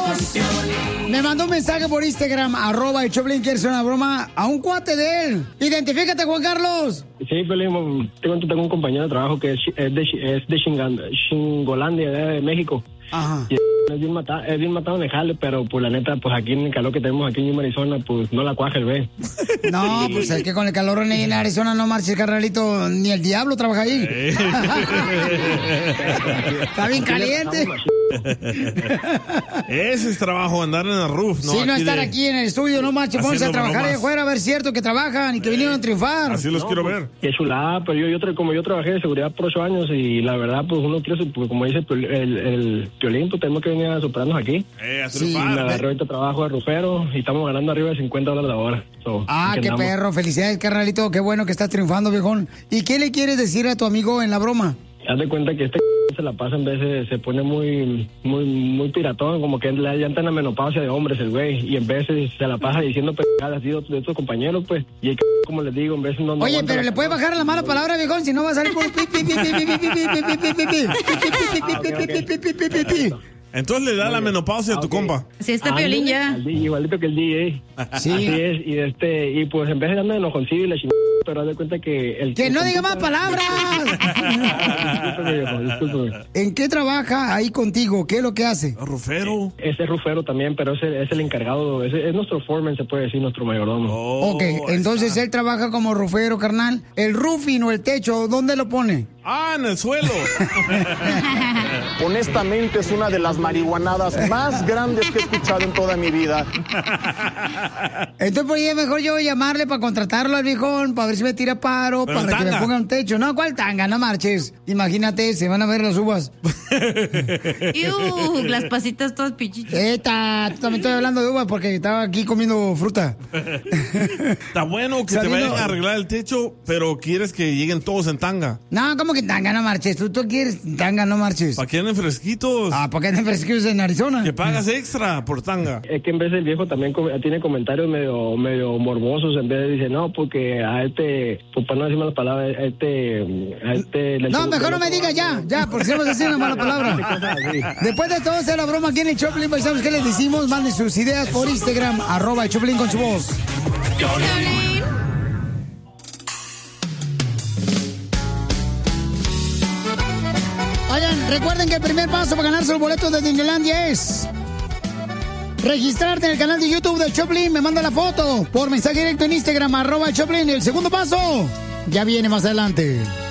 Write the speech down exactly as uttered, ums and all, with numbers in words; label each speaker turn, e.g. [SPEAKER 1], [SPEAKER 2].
[SPEAKER 1] Me mandó un mensaje por Instagram, arroba el Choplin, quiere hacer una broma a un cuate de él. Identifícate, Juan Carlos.
[SPEAKER 2] Sí, Pelín, tengo, tengo un compañero de trabajo que es, es de, es de Chingan, Chingolandia, de México.
[SPEAKER 1] Ajá.
[SPEAKER 2] Y es bien matado, es bien matado en el jale, pero pues la neta, pues aquí en el calor que tenemos aquí en Arizona, pues no la cuaja el ve.
[SPEAKER 1] No, pues es que con el calor en Arizona no marches, carnalito, ni el diablo trabaja ahí. Está bien caliente.
[SPEAKER 3] Ese es trabajo, andar en el roof, ¿no?
[SPEAKER 1] Sí, no
[SPEAKER 3] aquí
[SPEAKER 1] estar
[SPEAKER 3] de...
[SPEAKER 1] aquí en el estudio, no marches, ponse a trabajar ahí afuera, a ver cierto que trabajan y que vinieron a triunfar.
[SPEAKER 3] Así los
[SPEAKER 2] no,
[SPEAKER 3] quiero
[SPEAKER 2] pues,
[SPEAKER 3] ver.
[SPEAKER 2] Qué chulada, pero yo, yo, como yo trabajé de seguridad por ocho años y la verdad, pues uno quiere, pues, como dice el, el, el Piolín, pues tenemos que venir a superarnos aquí.
[SPEAKER 3] Eh, a
[SPEAKER 2] Sí,
[SPEAKER 3] triunfar.
[SPEAKER 2] me agarré ahorita trabajo de rufero y estamos ganando arriba de cincuenta dólares la hora. So,
[SPEAKER 1] Ah, qué
[SPEAKER 2] andamos.
[SPEAKER 1] perro, felicidades, carnalito, qué bueno que estás triunfando, viejón. ¿Y qué le quieres decir a tu amigo en la broma?
[SPEAKER 2] Haz de cuenta que este se la pasa en veces, se pone muy muy muy piratón, como que ya está en la menopausia de hombres el güey, y en veces se la pasa diciendo pegadas de otros compañeros, pues, y el c- como les digo, en veces no... no
[SPEAKER 1] Oye,
[SPEAKER 2] aguanta
[SPEAKER 1] pero
[SPEAKER 2] la
[SPEAKER 1] le puedes bajar la mala palabra, viejón, si no va a salir por...
[SPEAKER 3] Entonces le da la menopausia a tu compa.
[SPEAKER 4] Si está Piolín ya.
[SPEAKER 2] Al D J, igualito que el D J.
[SPEAKER 1] Sí.
[SPEAKER 2] Así es, y este, y pues en vez de darme enojoncillo y la chingada, pero haz de cuenta que el...
[SPEAKER 1] ¡Que no diga más palabras!
[SPEAKER 2] Discúlpeme, viejo, discúlpeme.
[SPEAKER 1] ¿En qué trabaja ahí contigo? ¿Qué es lo que hace?
[SPEAKER 3] Rufero.
[SPEAKER 2] Ese es rufero también, pero es el, es el encargado, es, es nuestro foreman, se puede decir, nuestro mayordomo.
[SPEAKER 3] Oh,
[SPEAKER 1] Ok, entonces él trabaja como rufero, carnal. El roofing o el techo, ¿dónde lo pone?
[SPEAKER 3] Ah, en el suelo.
[SPEAKER 5] Honestamente es una de las marihuanadas más grandes que he escuchado en toda mi vida.
[SPEAKER 1] Entonces, pues ya mejor yo llamarle para contratarlo al viejón, para ver si me tira paro,
[SPEAKER 3] Pero
[SPEAKER 1] para que
[SPEAKER 3] tanga.
[SPEAKER 1] me ponga un techo. No, ¿cuál tanga? No marches. Imagínate, se van a ver las uvas.
[SPEAKER 4] Iu, las pasitas todas pichichas.
[SPEAKER 1] Eta, también estoy hablando de uvas porque estaba aquí comiendo fruta.
[SPEAKER 3] Está bueno que
[SPEAKER 1] Saliendo-
[SPEAKER 3] te vayan a arreglar el techo, pero quieres que lleguen todos en tanga.
[SPEAKER 1] No, ¿cómo que tanga? No marches. Tú, tú quieres tanga, no marches.
[SPEAKER 3] Para que anden fresquitos.
[SPEAKER 1] Ah, ¿para qué andan fresquitos en Arizona?
[SPEAKER 3] Que pagas extra por tanga.
[SPEAKER 2] Es que en vez el viejo también com- tiene comentarios medio medio morbosos, en vez de dice, no, porque a este, pues para no decir malas palabras, a este... A este le
[SPEAKER 1] No,
[SPEAKER 2] echamos
[SPEAKER 1] mejor no me
[SPEAKER 2] pelota.
[SPEAKER 1] digas ya, ya, porque si no vas a decir una mala palabra. Después de todo hacer la broma aquí en el Choplin, ¿sabes qué les decimos? Manden sus ideas por Instagram, arroba el Choplin con su voz. Oigan, recuerden que el primer paso para ganarse los boletos de Disneylandia es registrarte en el canal de YouTube de Choplin. Me manda la foto por mensaje directo en Instagram, arroba el Choplin. Y el segundo paso ya viene más adelante.